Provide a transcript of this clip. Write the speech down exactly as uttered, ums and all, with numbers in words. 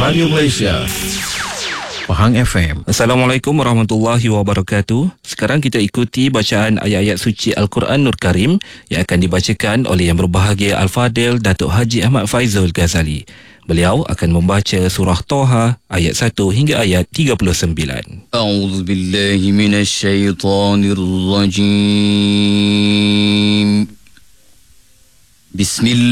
Radio Malaysia, Pahang F M. Assalamualaikum warahmatullahi wabarakatuh. Sekarang kita ikuti bacaan ayat-ayat suci Al-Quran Nur Karim yang akan dibacakan oleh Yang Berbahagia Al-Fadil Datuk Haji Ahmad Faizul Ghazali. Beliau akan membaca surah Toha ayat satu hingga ayat tiga puluh sembilan. A'udzu billahi minasy syaithanir rajim. Bismillahirrahmanirrahim.